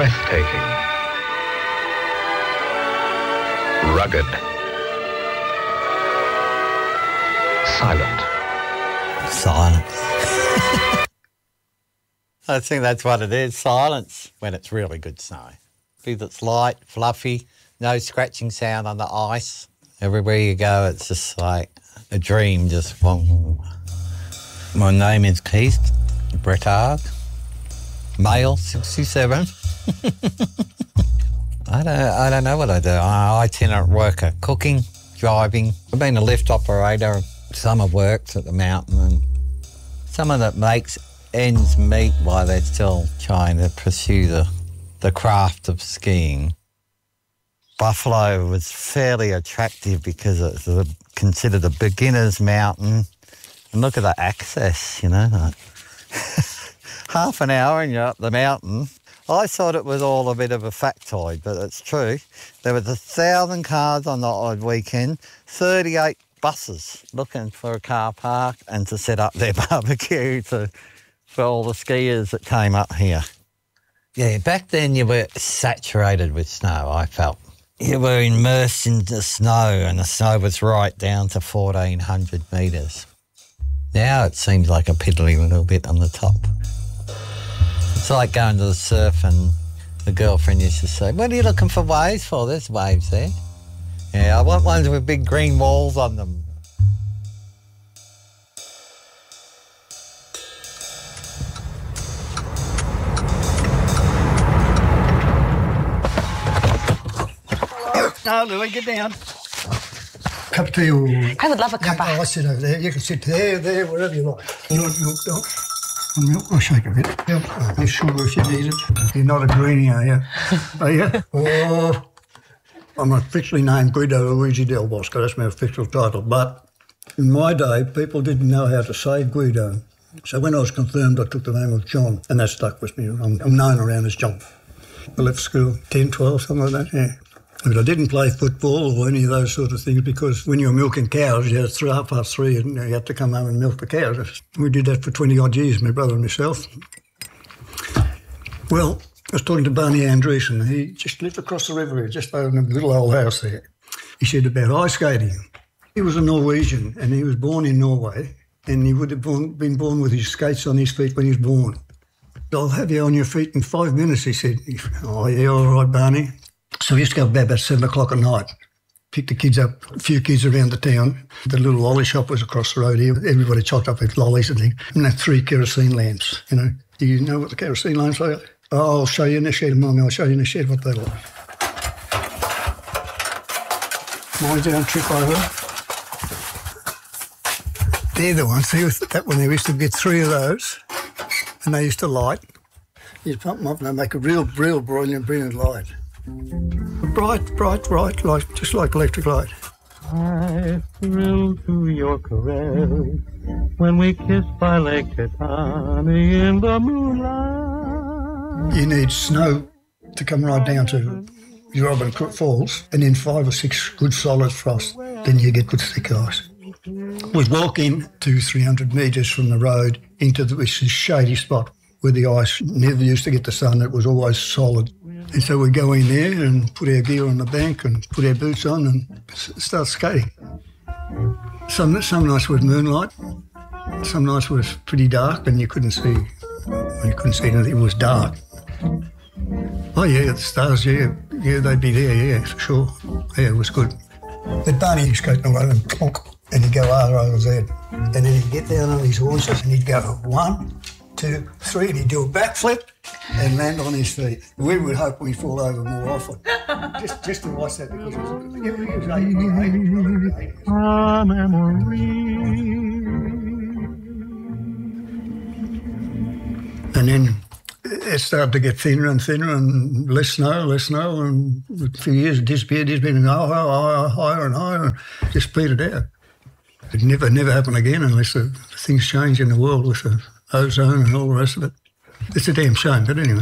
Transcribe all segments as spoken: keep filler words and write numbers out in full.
breathtaking, rugged, silent. Silence. I think that's what it is, silence, when it's really good snow. Because it's light, fluffy, no scratching sound on the ice. Everywhere you go, it's just like a dream, just one. My name is Keith Bretard, male, sixty-seven. I don't, I don't know what I do. I'm an itinerant worker, cooking, driving. I've been a lift operator. Some have worked at the mountain, and someone that makes ends meet while they're still trying to pursue the, the craft of skiing. Buffalo was fairly attractive because it's a, considered a beginner's mountain. And look at the access, you know. Like half an hour and you're up the mountain. I thought it was all a bit of a factoid, but it's true. There was a thousand cars on the odd weekend, thirty-eight buses looking for a car park and to set up their barbecue to, for all the skiers that came up here. Yeah, back then you were saturated with snow, I felt. You were immersed in the snow, and the snow was right down to fourteen hundred metres. Now it seems like a piddly little bit on the top. It's like going to the surf, and the girlfriend used to say, "What are you looking for waves for? There's waves there." Yeah, I want ones with big green walls on them. No, Louis, get down. Cup of tea or... I would love a cuppa. Yeah, I sit over there. You can sit there, there, wherever you like. You want milk, Doc? Want milk? I'll shake a bit. Yeah. Oh, there's sugar if you need it. You're not a greenie, are you? Are you? Oh, I'm officially named Guido Luigi Del Bosco. That's my official title. But in my day, people didn't know how to say Guido. So when I was confirmed, I took the name of John, and that stuck with me. I'm, I'm known around as John. I left school ten, twelve, something like that, yeah. But I didn't play football or any of those sort of things because when you were milking cows, you had three, half past three and you had to come home and milk the cows. We did that for twenty-odd years, my brother and myself. Well, I was talking to Barney Andreessen. He just lived across the river here, just over in a little old house there. He said about ice skating. He was a Norwegian and he was born in Norway, and he would have born, been born with his skates on his feet when he was born. "I'll have you on your feet in five minutes, he said. "Oh, yeah, all right, Barney." So we used to go about seven o'clock at night, pick the kids up, a few kids around the town. The little lolly shop was across the road here. Everybody chocked up with lollies and things. And they had three kerosene lamps, you know. Do you know what the kerosene lamps are? Oh, I'll show you in the shed, Mummy. I'll show you in the shed what they look like. Mine don't trip over. They're the ones. See, that one, they used to get three of those, and they used to light. You pump them up and they make a real, real brilliant, brilliant light. Bright, bright, bright light, just like electric light. I thrill to your caress when we kiss by Lake Titani in the moonlight. You need snow to come right down to Robin Crook Falls, and then five or six good solid frost, then you get good thick ice. We walk in two, three hundred metres from the road into the, this shady spot where the ice never used to get the sun. It was always solid. And so we go in there and put our gear on the bank and put our boots on and start skating. Some some nights was moonlight, some nights was pretty dark and you couldn't see, you couldn't see anything. It was dark. Oh yeah, the stars, yeah, yeah, they'd be there, yeah, for sure. Yeah, it was good. But Barney used to go along and plonk, and he'd go R over Z, and then he'd get down on his horses and he'd go one, two, three, and he'd do a backflip and land on his feet. We would hope we'd fall over more often. just just to watch that because it was, it was eighty, eighty, eighty. A memory. And then it started to get thinner and thinner and less snow, less snow, and a few years it disappeared, disappeared, and higher, higher, higher and higher, and just petered out. It never, never happened again unless the, the things change in the world with the ozone and all the rest of it. It's a damn shame, but anyway.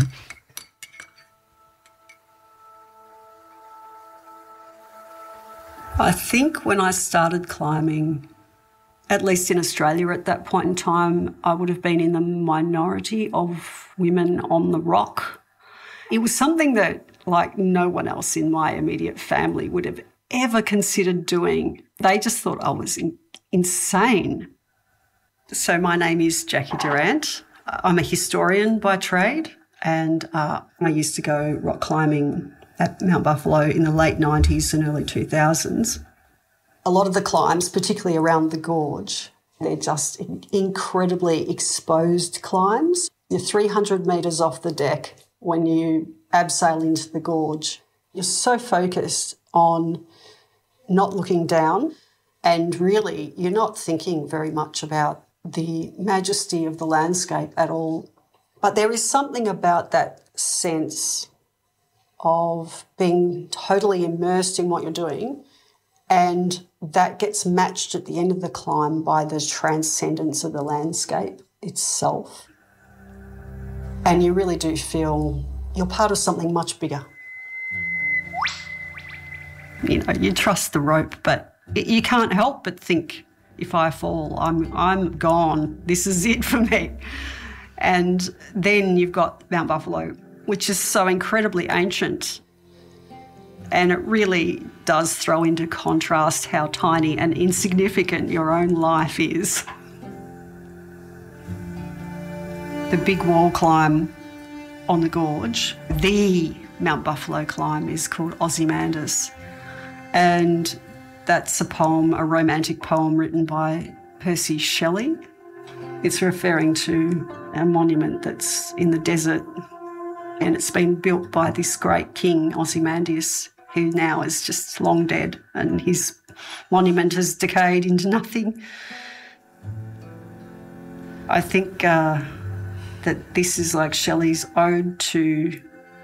I think when I started climbing, at least in Australia at that point in time, I would have been in the minority of women on the rock. It was something that, like, no one else in my immediate family would have ever considered doing. They just thought I was in- insane. So my name is Jackie Durant. I'm a historian by trade, and uh, I used to go rock climbing at Mount Buffalo in the late nineties and early two thousands. A lot of the climbs, particularly around the gorge, they're just incredibly exposed climbs. You're three hundred metres off the deck when you abseil into the gorge. You're so focused on not looking down, and really you're not thinking very much about the majesty of the landscape at all. But there is something about that sense of being totally immersed in what you're doing, and that gets matched at the end of the climb by the transcendence of the landscape itself. And you really do feel you're part of something much bigger. You know, you trust the rope, but you can't help but think, if I fall, I'm I'm gone. This is it for me. And then you've got Mount Buffalo, which is so incredibly ancient. And it really does throw into contrast how tiny and insignificant your own life is. The big wall climb on the gorge, the Mount Buffalo climb, is called Ozymandias. And that's a poem, a romantic poem written by Percy Shelley. It's referring to a monument that's in the desert, and it's been built by this great king, Ozymandias, who now is just long dead, and his monument has decayed into nothing. I think uh, that this is like Shelley's ode to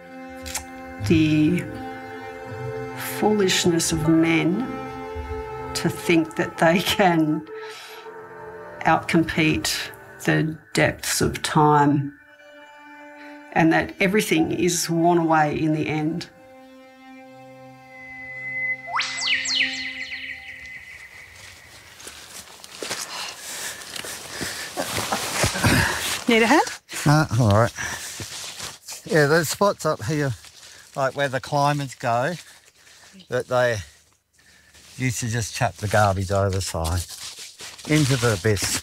the foolishness of men to think that they can outcompete the depths of time, and that everything is worn away in the end. Need a hand? Uh, all right. Yeah, there's spots up here, like where the climbers go, that they used to just chuck the garbage over the side into the abyss.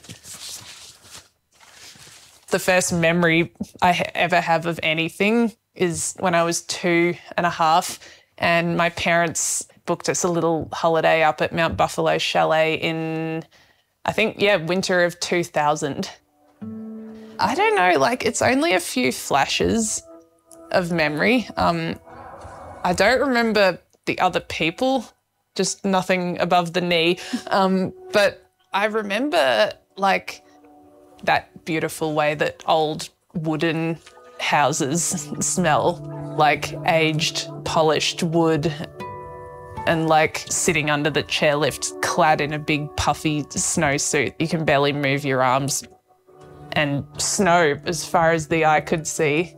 The first memory I ha- ever have of anything is when I was two and a half, and my parents booked us a little holiday up at Mount Buffalo Chalet in, I think, yeah, winter of two thousand. I don't know, like, it's only a few flashes of memory. Um, I don't remember the other people, just nothing above the knee. Um, but I remember, like, that beautiful way that old wooden houses smell, like aged, polished wood, and like sitting under the chairlift clad in a big puffy snowsuit. You can barely move your arms, and snow as far as the eye could see.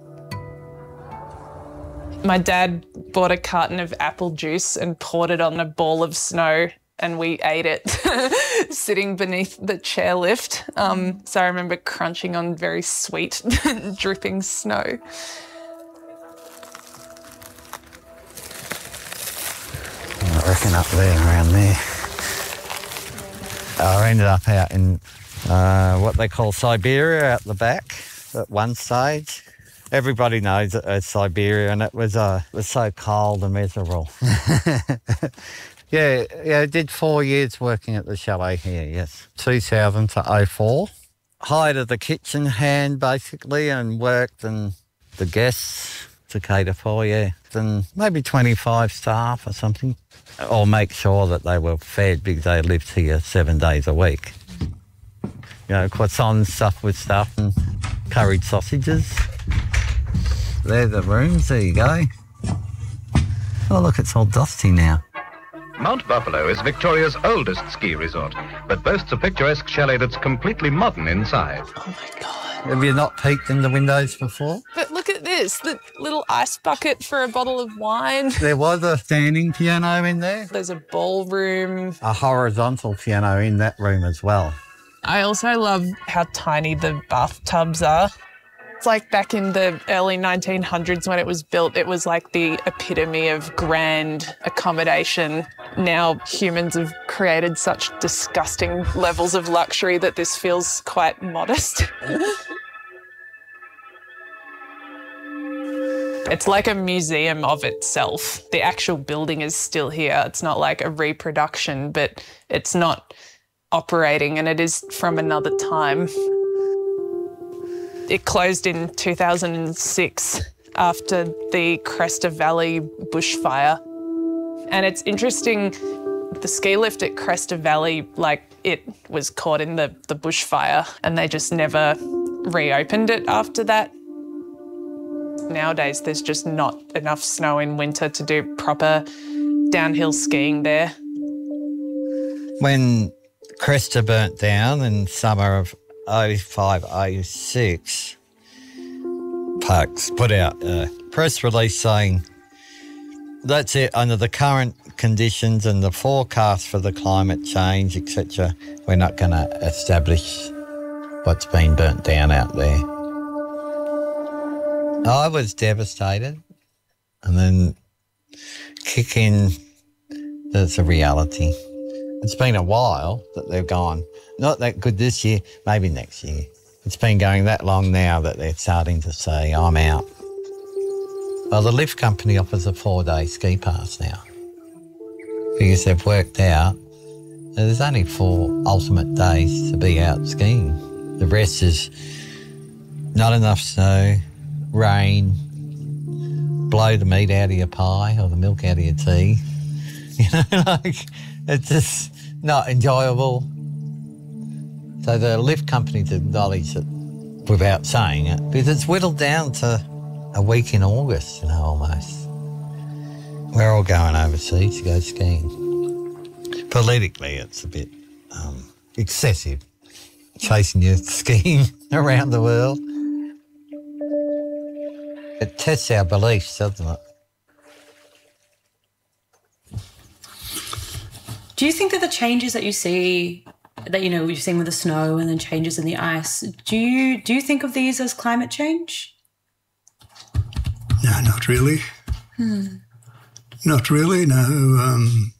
My dad bought a carton of apple juice and poured it on a ball of snow, and we ate it sitting beneath the chairlift. Um, so I remember crunching on very sweet, dripping snow. I reckon up there, around there. I ended up out in uh, what they call Siberia out the back at one stage. Everybody knows it as Siberia, and it was uh, it was so cold and miserable. yeah, yeah, I did four years working at the chalet here, yes. two thousand to oh four. Hired as the kitchen hand, basically, and worked and the guests to cater for, yeah. And maybe twenty-five staff or something. Or make sure that they were fed because they lived here seven days a week. You know, croissants stuffed with stuff and curried sausages. They're the rooms, there you go. Oh look, it's all dusty now. Mount Buffalo is Victoria's oldest ski resort, but boasts a picturesque chalet that's completely modern inside. Oh my God. Have you not peeked in the windows before? But look at this, the little ice bucket for a bottle of wine. There was a standing piano in there. There's a ballroom. A horizontal piano in that room as well. I also love how tiny the bathtubs are. It's like back in the early nineteen hundreds when it was built, it was like the epitome of grand accommodation. Now humans have created such disgusting levels of luxury that this feels quite modest. It's like a museum of itself. The actual building is still here. It's not like a reproduction, but it's not operating, and it is from another time. It closed in two thousand six after the Cresta Valley bushfire. And it's interesting, the ski lift at Cresta Valley, like it was caught in the, the bushfire and they just never reopened it after that. Nowadays, there's just not enough snow in winter to do proper downhill skiing there. When Cresta burnt down in summer of oh five oh six, Parks put out a press release saying, that's it, under the current conditions and the forecast for the climate change, et cetera, we're not going to establish what's been burnt down out there. I was devastated, and then kick in, there's a reality. It's been a while that they've gone. Not that good this year, maybe next year. It's been going that long now that they're starting to say, I'm out. Well, the lift company offers a four-day ski pass now because they've worked out that there's only four ultimate days to be out skiing. The rest is not enough snow, rain, blow the meat out of your pie or the milk out of your tea. You know, like, it's just not enjoyable. So the lift companies acknowledge it without saying it, because it's whittled down to a week in August, you know, almost. We're all going overseas to go skiing. Politically, it's a bit um, excessive, chasing you skiing around the world. It tests our beliefs, doesn't it? Do you think that the changes that you see, that, you know, you've seen with the snow and then changes in the ice, do you do you think of these as climate change? No, not really. Hmm. Not really, no. Um,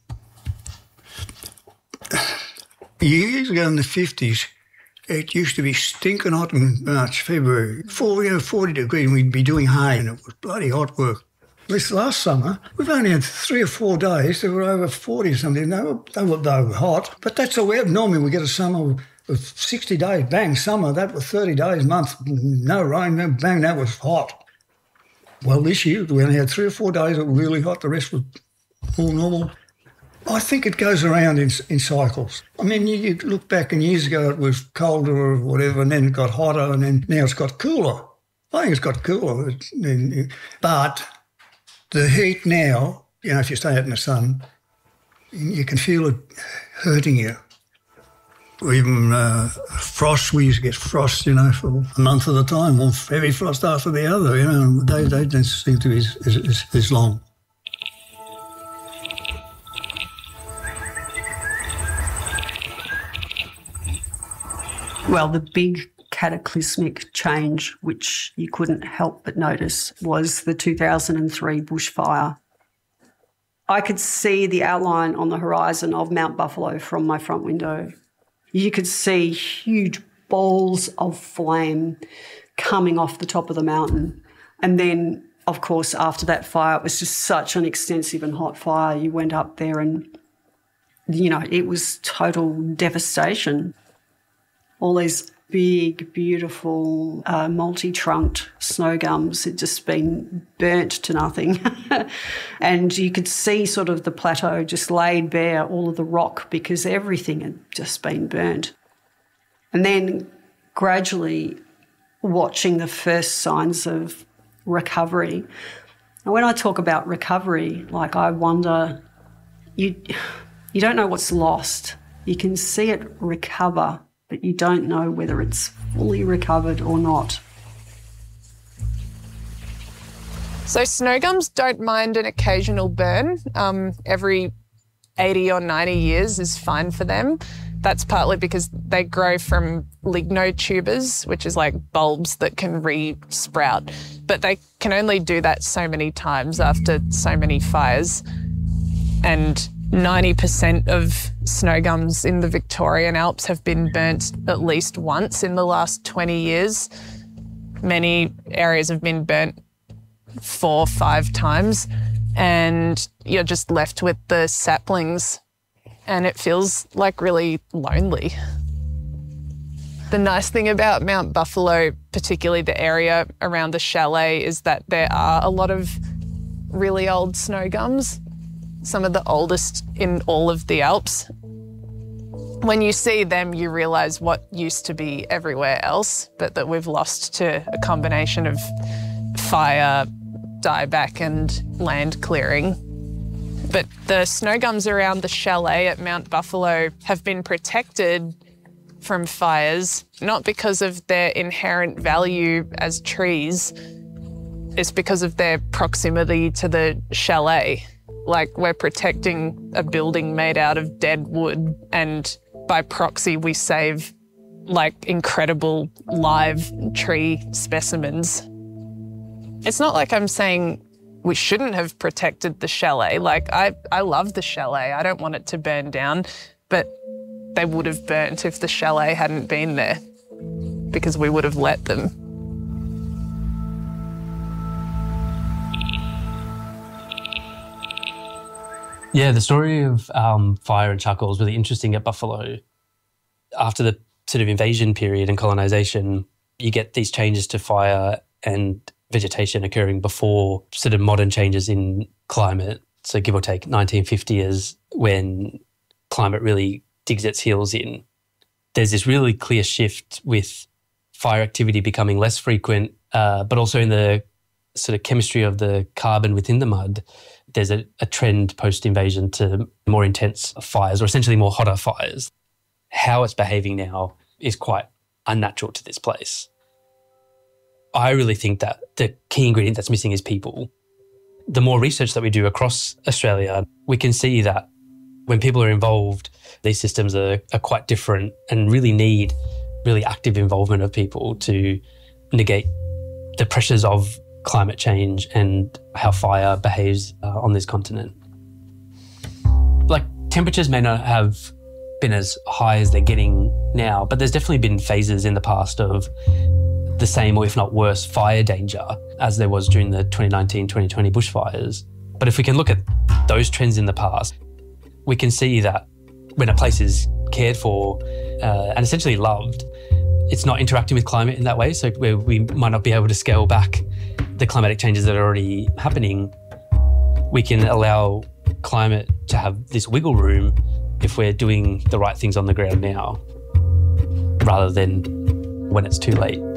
years ago in the fifties, it used to be stinking hot in March, February. Four, you know, forty degrees, and we'd be doing hay, and it was bloody hot work. This last summer, we've only had three or four days that were over forty or something. They were, they were, they were hot, but that's all we have. Normally we get a summer of sixty days, bang, summer. That was thirty days, month, no rain, no, bang, that was hot. Well, this year we only had three or four days that were really hot. The rest was all normal. I think it goes around in, in cycles. I mean, you, you look back and years ago it was colder or whatever, and then it got hotter, and then now it's got cooler. I think it's got cooler. But the heat now, you know, if you stay out in the sun, you can feel it hurting you. Or even uh, frost, we used to get frost, you know, for a month at a time, one heavy frost after the other, you know. They, they don't seem to be as, as, as long. Well, the big cataclysmic change, which you couldn't help but notice, was the two thousand three bushfire. I could see the outline on the horizon of Mount Buffalo from my front window. You could see huge balls of flame coming off the top of the mountain. And then, of course, after that fire, it was just such an extensive and hot fire. You went up there and, you know, it was total devastation. All these big, beautiful, uh, multi-trunked snow gums had just been burnt to nothing. And you could see sort of the plateau just laid bare, all of the rock, because everything had just been burnt. And then gradually watching the first signs of recovery. And when I talk about recovery, like I wonder, you, you don't know what's lost. You can see it recover, but you don't know whether it's fully recovered or not. So snow gums don't mind an occasional burn. Um, every eighty or ninety years is fine for them. That's partly because they grow from lignotubers, which is like bulbs that can re-sprout. But they can only do that so many times after so many fires. And ninety percent of snow gums in the Victorian Alps have been burnt at least once in the last twenty years. Many areas have been burnt four, five times, and you're just left with the saplings, and it feels like really lonely. The nice thing about Mount Buffalo, particularly the area around the chalet, is that there are a lot of really old snow gums, some of the oldest in all of the Alps. When you see them, you realise what used to be everywhere else, but that we've lost to a combination of fire, dieback and land clearing. But the snow gums around the chalet at Mount Buffalo have been protected from fires, not because of their inherent value as trees, it's because of their proximity to the chalet. Like, we're protecting a building made out of dead wood, and by proxy we save like incredible live tree specimens. It's not like I'm saying we shouldn't have protected the chalet. Like, I, I love the chalet. I don't want it to burn down, but they would have burnt if the chalet hadn't been there, because we would have let them. Yeah, the story of um, fire and charcoal is really interesting at Buffalo. After the sort of invasion period and colonisation, you get these changes to fire and vegetation occurring before sort of modern changes in climate. So give or take nineteen fifty is when climate really digs its heels in. There's this really clear shift with fire activity becoming less frequent, uh, but also in the sort of chemistry of the carbon within the mud, there's a, a trend post-invasion to more intense fires, or essentially more hotter fires. How it's behaving now is quite unnatural to this place. I really think that the key ingredient that's missing is people. The more research that we do across Australia, we can see that when people are involved, these systems are, are quite different and really need really active involvement of people to negate the pressures of climate change and how fire behaves uh, on this continent. Like, temperatures may not have been as high as they're getting now, but there's definitely been phases in the past of the same, or if not worse, fire danger as there was during the twenty nineteen twenty twenty bushfires. But if we can look at those trends in the past, we can see that when a place is cared for uh, and essentially loved, it's not interacting with climate in that way. So where we might not be able to scale back the climatic changes that are already happening, we can allow climate to have this wiggle room if we're doing the right things on the ground now, rather than when it's too late.